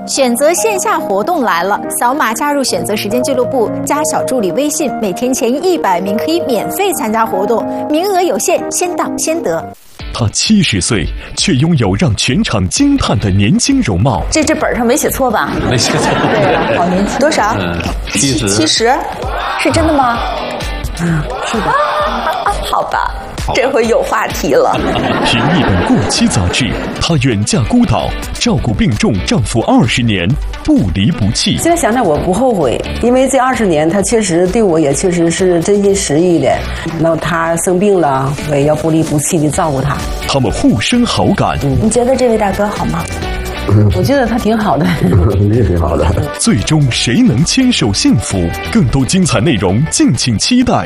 选择线下活动来了，扫码加入选择时间俱乐部，加小助理微信，每天前100名可以免费参加活动，名额有限，先到先得。 他70岁，却拥有让全场惊叹的年轻容貌。 这本上没写错吧？ 没写错。 对了，好年轻。多少？70，是真的吗？是的。好吧。这回有话题了。 凭一本过期杂志，她远嫁孤岛，照顾病重丈夫20年，不离不弃。 现在想想我不后悔，因为这20年他确实对我也确实是真心实意的。那他生病了，我也要不离不弃地照顾他。 他们互生好感。 你觉得这位大哥好吗？ 我觉得他挺好的， 也挺好的。 最终谁能牵手幸福？更多精彩内容，敬请期待。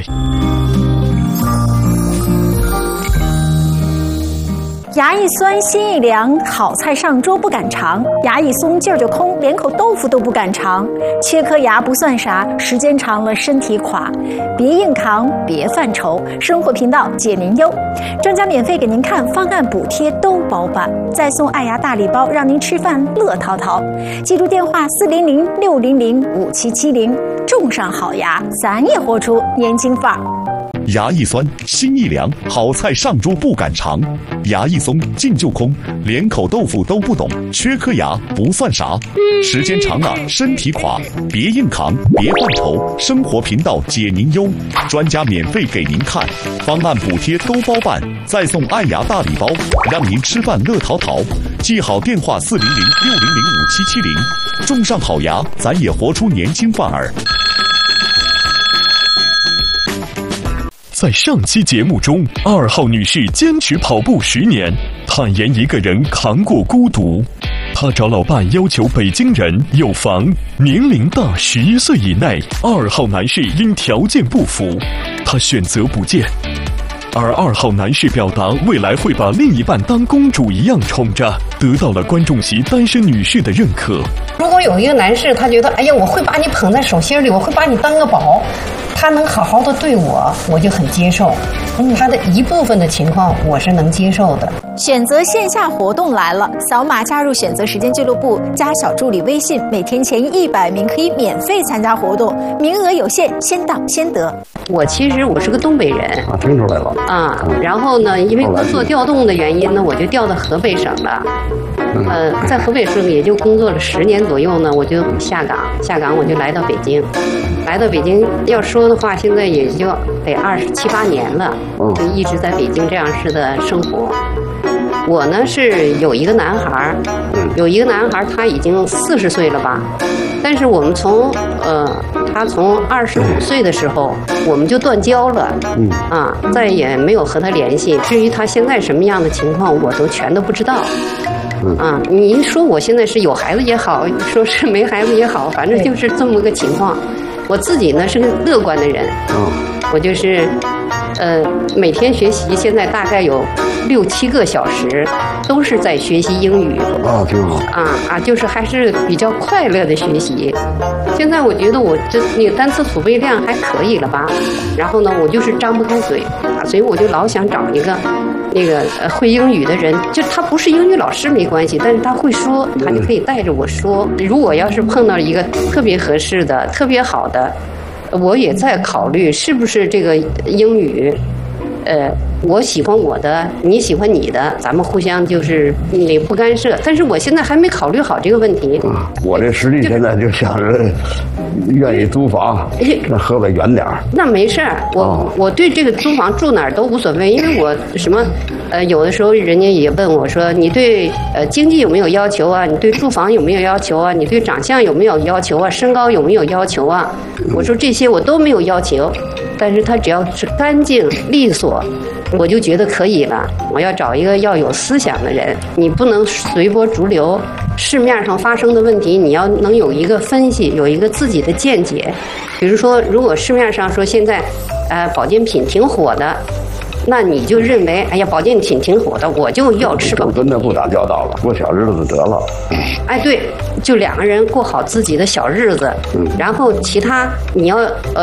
牙一酸心一凉，好菜上桌不敢尝；牙一松劲儿就空，连口豆腐都不敢尝。缺颗牙不算啥，时间长了身体垮。别硬扛，别犯愁，生活频道解您忧。专家免费给您看，方案补贴都包办，再送爱牙大礼包，让您吃饭乐淘淘。记住电话400-600-5770，种上好牙，咱也活出年轻范儿。 牙一酸心一凉，好菜上桌不敢尝；牙一松劲就空，连口豆腐都不懂。缺颗牙不算啥，时间长了身体垮。别硬扛，别犯愁，生活频道解您忧。专家免费给您看，方案补贴都包办，再送爱牙大礼包，让您吃饭乐淘淘。记好电话400-600-5770，种上好牙，咱也活出年轻范儿。 在上期节目中，2号女士坚持跑步10年，坦言一个人扛过孤独。她找老伴要求北京人有房，年龄大10岁以内。2号男士因条件不符，她选择不见。而2号男士表达未来会把另一半当公主一样宠着，得到了观众席单身女士的认可。 如果有一个男士，他觉得哎呀，我会把你捧在手心里，我会把你当个宝，他能好好的对我，我就很接受。他的一部分的情况我是能接受的。 选择线下活动来了，扫码加入选择时间俱乐部，加小助理微信，每天前100名可以免费参加活动，名额有限，先到先得。 其实我是个东北人啊，听出来了啊。然后呢，因为工作调动的原因呢，我就调到河北省了。在河北省也就工作了10年左右呢，我就下岗我就来到北京。来到北京要说的话，现在也就得27、8年了，就一直在北京这样式的生活。我呢是有一个男孩，他已经40岁了吧，但是我们他从25岁的时候我们就断交了，再也没有和他联系。至于他现在什么样的情况，我都全都不知道。你说我现在是有孩子也好，说是没孩子也好，反正就是这么个情况。我自己呢是个乐观的人，我就是每天学习，现在大概有6、7个小时都是在学习英语。 挺好。 就是还是比较快乐的学习。现在我觉得我那个单词储备量还可以了吧，然后呢，我就是张不开嘴，所以我就老想找一个那个会英语的人，就他不是英语老师没关系，但是他会说，他就可以带着我说。如果要是碰到一个特别合适的、特别好的，我也在考虑是不是这个英语，我喜欢我的，你喜欢你的，咱们互相就是你不干涉。但是我现在还没考虑好这个问题。 我这实力现在就想着愿意租房，那河北远点儿。 那没事儿，我对这个租房住哪儿都无所谓，因为我有的时候人家也问我说，你对经济有没有要求啊？你对住房有没有要求啊？你对长相有没有要求啊？身高有没有要求啊？我说这些我都没有要求，但是他只要是干净利索，我就觉得可以了。我要找一个要有思想的人，你不能随波逐流，市面上发生的问题你要能有一个分析，有一个自己的见解。比如说如果市面上说现在保健品挺火的，那你就认为哎呀保健品挺火的，我就要吃保健品。 跟他不打交道了，过小日子得了。 对，就2个人过好自己的小日子，然后其他你要